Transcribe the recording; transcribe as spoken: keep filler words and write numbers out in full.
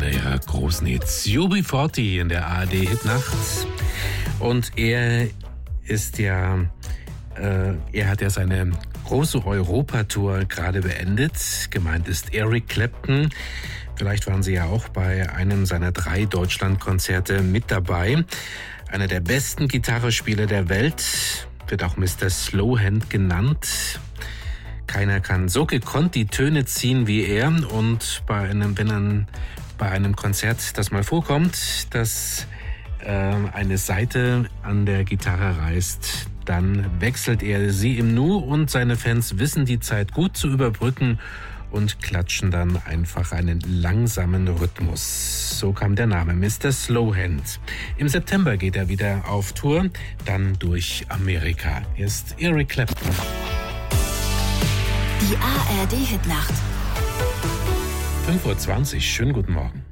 einer ihrer großen Hits. U B vierzig in der A R D-Hitnacht. Und er ist ja, äh, er hat ja seine große Europatour gerade beendet. Gemeint ist Eric Clapton. Vielleicht waren Sie ja auch bei einem seiner drei Deutschlandkonzerte mit dabei. Einer der besten Gitarrespieler der Welt, wird auch Mister Slowhand genannt. Keiner kann so gekonnt die Töne ziehen wie er. Und bei einem, wenn dann bei einem Konzert das mal vorkommt, dass äh, eine Saite an der Gitarre reißt, dann wechselt er sie im Nu und seine Fans wissen die Zeit gut zu überbrücken und klatschen dann einfach einen langsamen Rhythmus. So kam der Name Mister Slowhand. Im September geht er wieder auf Tour, dann durch Amerika. Hier ist Eric Clapton. Die A R D-Hitnacht. fünf Uhr zwanzig, schönen guten Morgen.